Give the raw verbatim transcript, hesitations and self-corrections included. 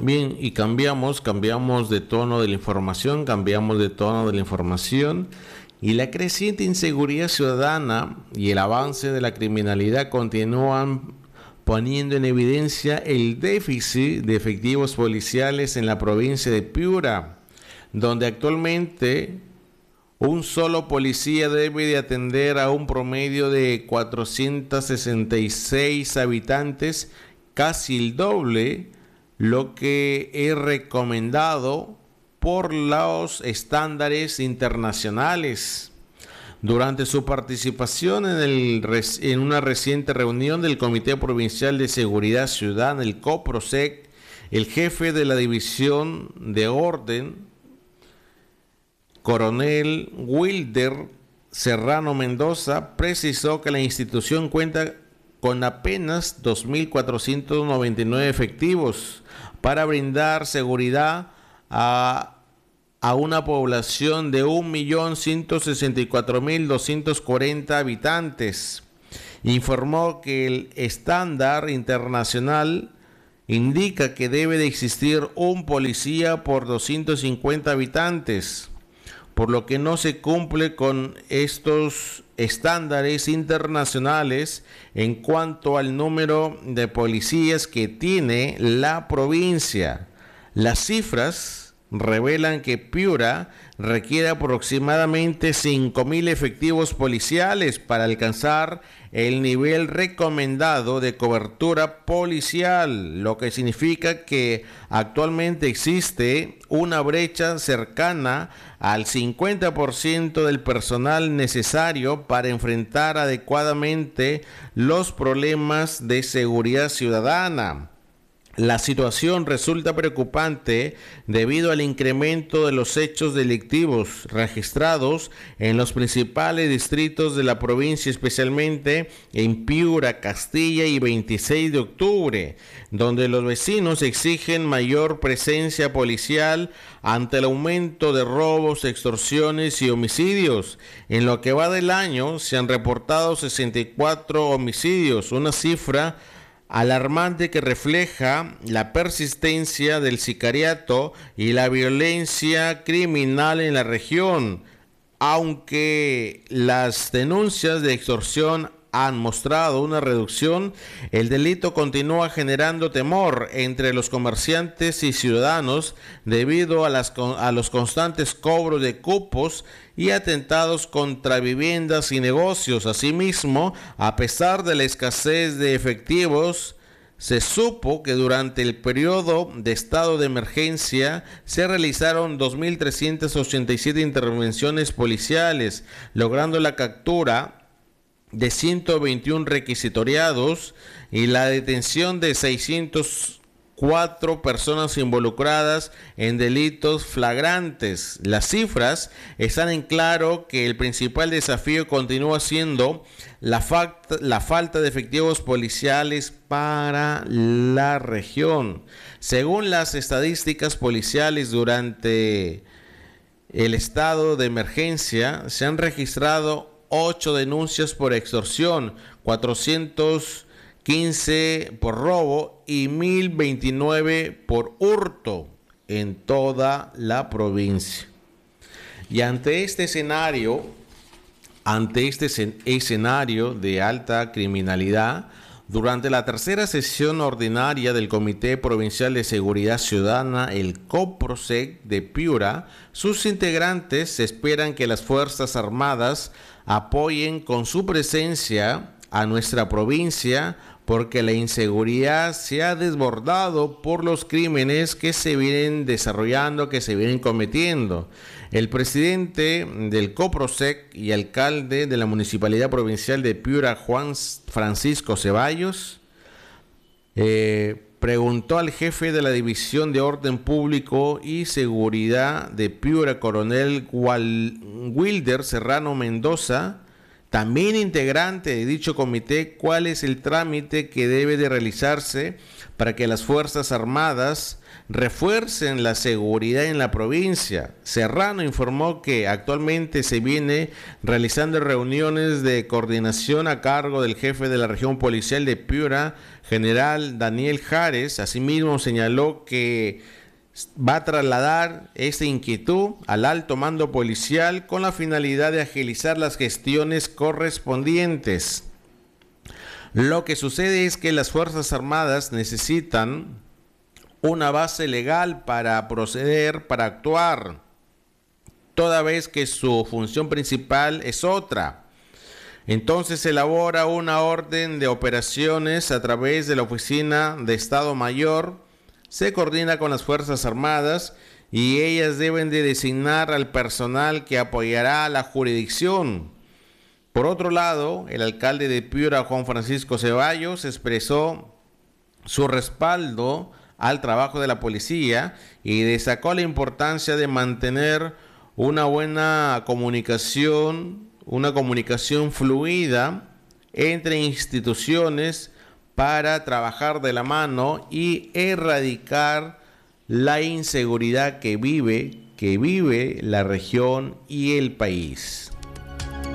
Bien, y cambiamos, cambiamos de tono de la información, cambiamos de tono de la información y la creciente inseguridad ciudadana y el avance de la criminalidad continúan poniendo en evidencia el déficit de efectivos policiales en la provincia de Piura, donde actualmente un solo policía debe de atender a un promedio de cuatrocientos sesenta y seis habitantes, casi el doble lo que es recomendado por los estándares internacionales. Durante su participación en, el, en una reciente reunión del Comité Provincial de Seguridad Ciudadana, el COPROSEC, el jefe de la División de Orden, Coronel Wilder Serrano Mendoza, precisó que la institución cuenta con apenas dos mil cuatrocientos noventa y nueve efectivos para brindar seguridad a, a una población de un millón ciento sesenta y cuatro mil doscientos cuarenta habitantes. Informó que el estándar internacional indica que debe de existir un policía por doscientos cincuenta habitantes, por lo que no se cumple con estos estándares internacionales en cuanto al número de policías que tiene la provincia. Las cifras revelan que Piura requiere aproximadamente cinco mil efectivos policiales para alcanzar el nivel recomendado de cobertura policial, lo que significa que actualmente existe una brecha cercana al cincuenta por ciento del personal necesario para enfrentar adecuadamente los problemas de seguridad ciudadana. La situación resulta preocupante debido al incremento de los hechos delictivos registrados en los principales distritos de la provincia, especialmente en Piura, Castilla y veintiséis de octubre, donde los vecinos exigen mayor presencia policial ante el aumento de robos, extorsiones y homicidios. En lo que va del año se han reportado sesenta y cuatro homicidios, una cifra alarmante que refleja la persistencia del sicariato y la violencia criminal en la región. Aunque las denuncias de extorsión han mostrado una reducción, el delito continúa generando temor entre los comerciantes y ciudadanos debido a, las, a los constantes cobros de cupos y atentados contra viviendas y negocios. Asimismo, a pesar de la escasez de efectivos, se supo que durante el periodo de estado de emergencia se realizaron dos mil trescientas ochenta y siete intervenciones policiales, logrando la captura de ciento veintiún requisitoriados y la detención de seiscientas cuatro personas involucradas en delitos flagrantes. Las cifras están en claro que el principal desafío continúa siendo la, falta, la falta de efectivos policiales para la región. Según las estadísticas policiales, durante el estado de emergencia se han registrado ocho denuncias por extorsión, cuatrocientos quince por robo y mil veintinueve por hurto en toda la provincia. Y ante este escenario, ante este escenario de alta criminalidad, durante la tercera sesión ordinaria del Comité Provincial de Seguridad Ciudadana, el COPROSEC de Piura, sus integrantes esperan que las Fuerzas Armadas apoyen con su presencia a nuestra provincia, porque la inseguridad se ha desbordado por los crímenes que se vienen desarrollando, que se vienen cometiendo. El presidente del COPROSEC y alcalde de la Municipalidad Provincial de Piura, Juan Francisco Ceballos, eh, preguntó al jefe de la División de Orden Público y Seguridad de Piura, Coronel Wilder Serrano Mendoza, también integrante de dicho comité, cuál es el trámite que debe de realizarse para que las Fuerzas Armadas refuercen la seguridad en la provincia. Serrano informó que actualmente se viene realizando reuniones de coordinación a cargo del jefe de la región policial de Piura, general Daniel Jares. Asimismo señaló que va a trasladar esta inquietud al alto mando policial con la finalidad de agilizar las gestiones correspondientes. Lo que sucede es que las Fuerzas Armadas necesitan una base legal para proceder, para actuar, toda vez que su función principal es otra. Entonces se elabora una orden de operaciones a través de la Oficina de Estado Mayor, se coordina con las Fuerzas Armadas y ellas deben de designar al personal que apoyará a la jurisdicción. Por otro lado, el alcalde de Piura, Juan Francisco Ceballos, expresó su respaldo al trabajo de la policía y destacó la importancia de mantener una buena comunicación, una comunicación fluida entre instituciones para trabajar de la mano y erradicar la inseguridad que vive, que vive la región y el país.